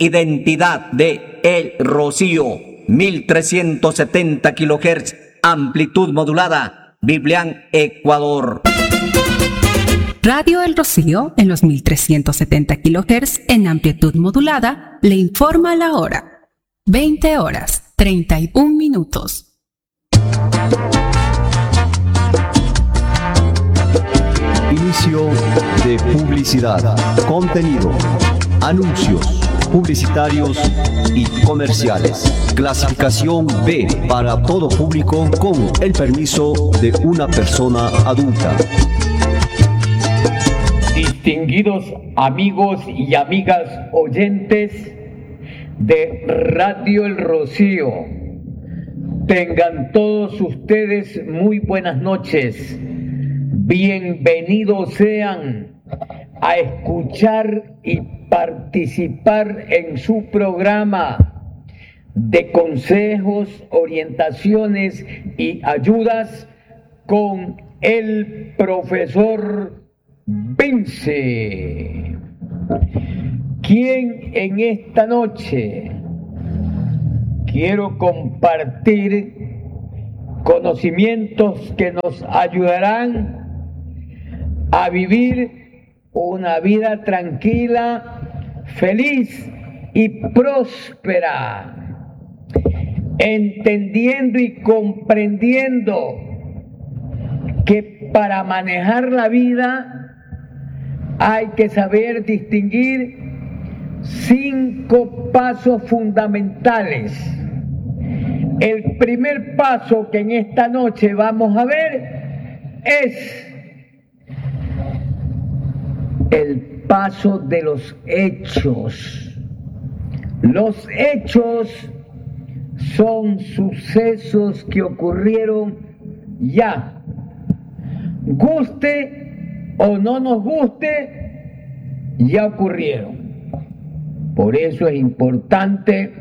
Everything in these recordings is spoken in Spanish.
Identidad de El Rocío, 1370 kHz, amplitud modulada, Biblián, Ecuador. Radio El Rocío, en los 1370 kHz en amplitud modulada, le informa la hora. 20 horas, 31 minutos. Inicio de publicidad, contenido, anuncios publicitarios y comerciales. Clasificación B para todo público con el permiso de una persona adulta. Distinguidos amigos y amigas oyentes de Radio El Rocío, tengan todos ustedes muy buenas noches. Bienvenidos sean a escuchar y participar en su programa de consejos, orientaciones y ayudas con el profesor Vince, quien en esta noche quiero compartir conocimientos que nos ayudarán a vivir una vida tranquila, feliz y próspera, entendiendo y comprendiendo que para manejar la vida hay que saber distinguir 5 pasos fundamentales. El primer paso que en esta noche vamos a ver es el paso de los hechos. Los hechos son sucesos que ocurrieron ya. Guste o no nos guste, ya ocurrieron. Por eso es importante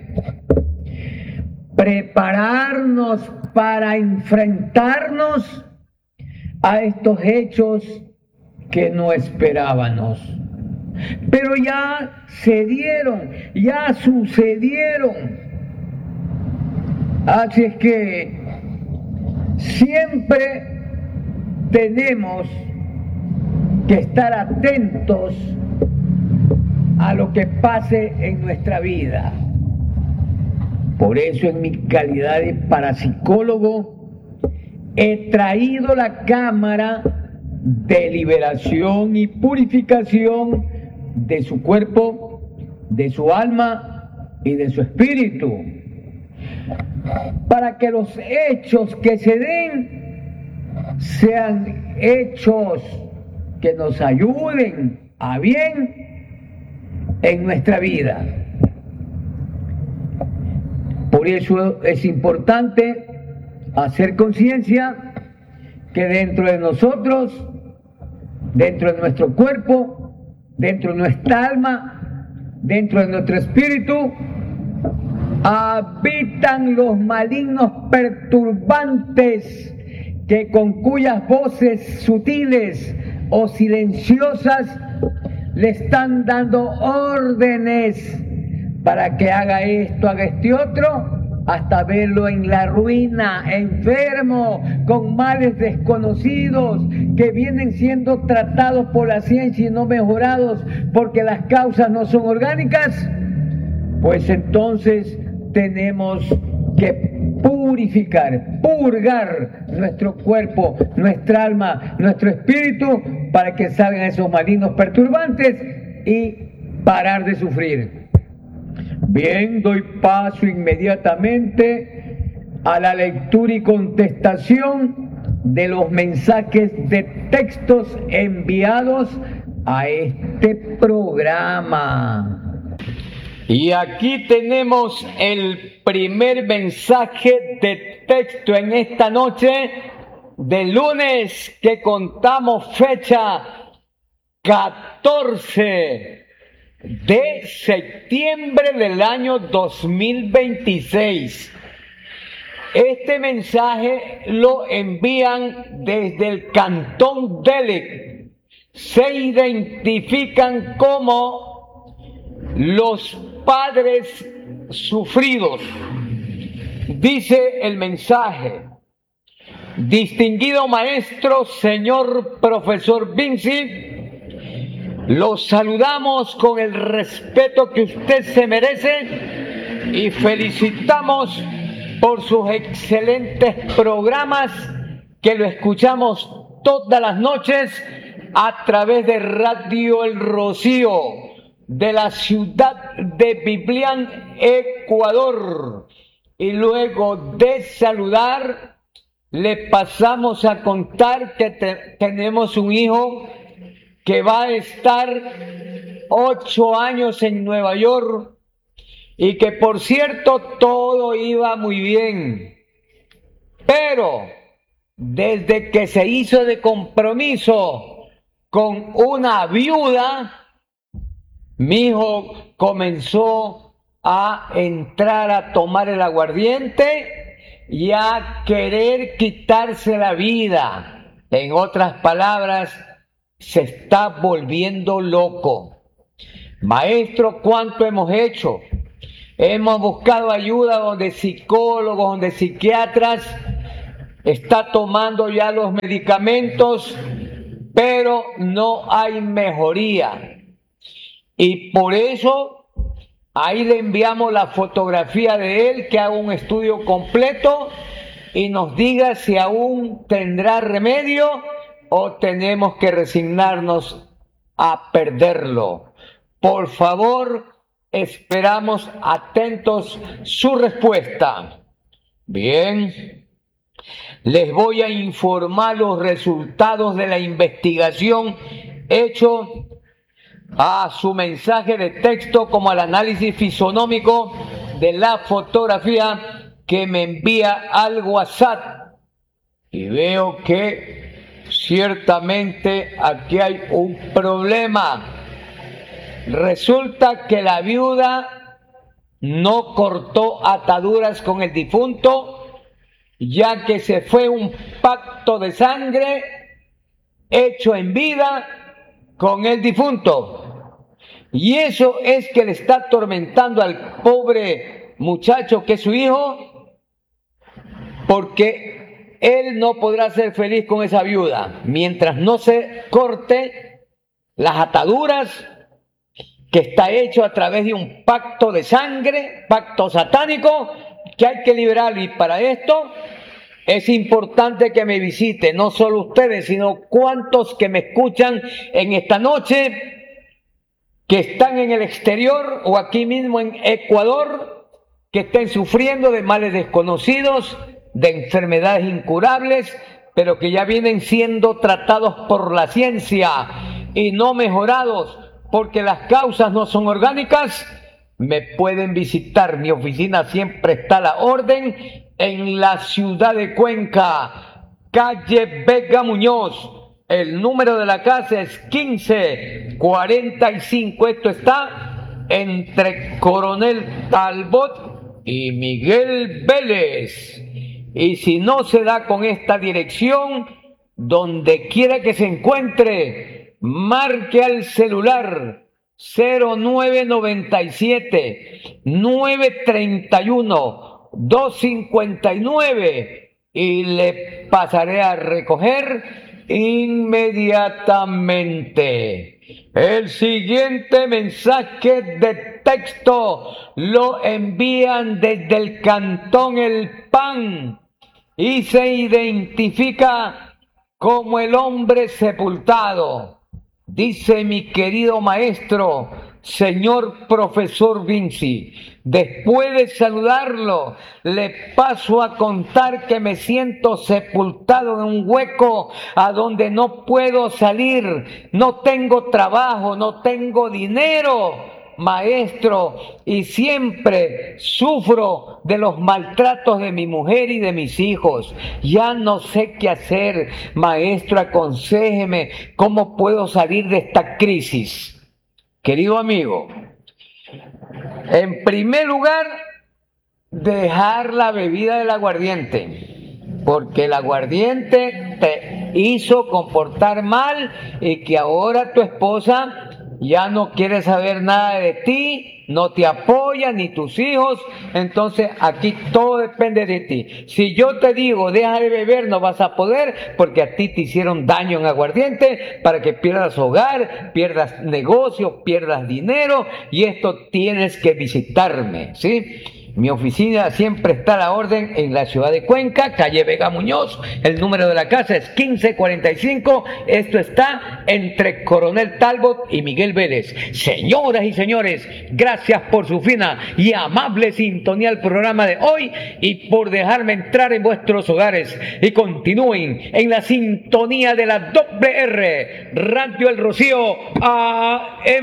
prepararnos para enfrentarnos a estos hechos que no esperábamos, pero ya se dieron, ya sucedieron. Así es que siempre tenemos que estar atentos a lo que pase en nuestra vida. Por eso, en mi calidad de parapsicólogo, he traído la cámara de liberación y purificación de su cuerpo, de su alma y de su espíritu, para que los hechos que se den sean hechos que nos ayuden a bien en nuestra vida. Por eso es importante hacer conciencia que dentro de nosotros, dentro de nuestro cuerpo, dentro de nuestra alma, dentro de nuestro espíritu, habitan los malignos perturbantes que con cuyas voces sutiles o silenciosas le están dando órdenes para que haga esto, haga este otro, hasta verlo en la ruina, enfermo, con males desconocidos, que vienen siendo tratados por la ciencia y no mejorados porque las causas no son orgánicas. Pues entonces tenemos que purificar, purgar nuestro cuerpo, nuestra alma, nuestro espíritu, para que salgan esos malignos perturbantes y parar de sufrir. Bien, doy paso inmediatamente a la lectura y contestación de los mensajes de textos enviados a este programa. Y aquí tenemos el primer mensaje de texto en esta noche de lunes, que contamos fecha 14 de septiembre del año 2026. Este mensaje lo envían desde el Cantón Delec. Se identifican como los padres sufridos. Dice el mensaje: distinguido maestro, señor profesor Vinci, los saludamos con el respeto que usted se merece y felicitamos por sus excelentes programas que lo escuchamos todas las noches a través de Radio El Rocío de la ciudad de Biblián, Ecuador. Y luego de saludar, le pasamos a contar que tenemos un hijo que va a estar 8 años en Nueva York y que, por cierto, todo iba muy bien. Pero desde que se hizo de compromiso con una viuda, mi hijo comenzó a entrar a tomar el aguardiente y a querer quitarse la vida. En otras palabras, se está volviendo loco. Maestro, ¿cuánto hemos hecho? Hemos buscado ayuda donde psicólogos, donde psiquiatras, está tomando ya los medicamentos, pero no hay mejoría. Y por eso ahí le enviamos la fotografía de él, que haga un estudio completo y nos diga si aún tendrá remedio o tenemos que resignarnos a perderlo. Por favor, esperamos atentos su respuesta. Bien, les voy a informar los resultados de la investigación hecho a su mensaje de texto como al análisis fisonómico de la fotografía que me envía al WhatsApp. Y veo que ciertamente aquí hay un problema. Resulta que la viuda no cortó ataduras con el difunto, ya que se fue un pacto de sangre hecho en vida con el difunto. Y eso es que le está atormentando al pobre muchacho que es su hijo, porque él no podrá ser feliz con esa viuda mientras no se corte las ataduras que está hecho a través de un pacto de sangre, pacto satánico, que hay que liberarlo. Y para esto es importante que me visite, no solo ustedes, sino cuantos que me escuchan en esta noche, que están en el exterior o aquí mismo en Ecuador, que estén sufriendo de males desconocidos, de enfermedades incurables, pero que ya vienen siendo tratados por la ciencia y no mejorados, porque las causas no son orgánicas. Me pueden visitar, mi oficina siempre está a la orden en la ciudad de Cuenca, calle Vega Muñoz. El número de la casa es 1545. Esto está entre Coronel Talbot y Miguel Vélez. Y si no se da con esta dirección, donde quiera que se encuentre, marque al celular 0997 931 259 y le pasaré a recoger inmediatamente. El siguiente mensaje de texto lo envían desde el cantón El Pan y se identifica como el hombre sepultado. Dice: mi querido maestro, señor profesor Vinci, después de saludarlo, le paso a contar que me siento sepultado en un hueco a donde no puedo salir, no tengo trabajo, no tengo dinero, maestro, y siempre sufro de los maltratos de mi mujer y de mis hijos. Ya no sé qué hacer, maestro, aconséjeme cómo puedo salir de esta crisis. Querido amigo, en primer lugar, dejar la bebida del aguardiente, porque el aguardiente te hizo comportar mal y que ahora tu esposa ya no quiere saber nada de ti no te apoya, ni tus hijos. Entonces aquí todo depende de ti. Si yo te digo, deja de beber, no vas a poder, porque a ti te hicieron daño en aguardiente para que pierdas hogar, pierdas negocio, pierdas dinero, y esto tienes que visitarme, ¿sí? Mi oficina siempre está a la orden en la ciudad de Cuenca, calle Vega Muñoz. El número de la casa es 1545. Esto está entre Coronel Talbot y Miguel Vélez. Señoras y señores, gracias por su fina y amable sintonía al programa de hoy y por dejarme entrar en vuestros hogares. Y continúen en la sintonía de la WR, Radio El Rocío AM.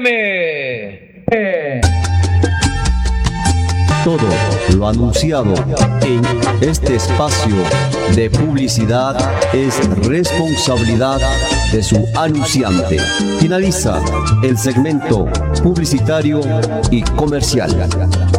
Todo lo anunciado en este espacio de publicidad es responsabilidad de su anunciante. Finaliza el segmento publicitario y comercial.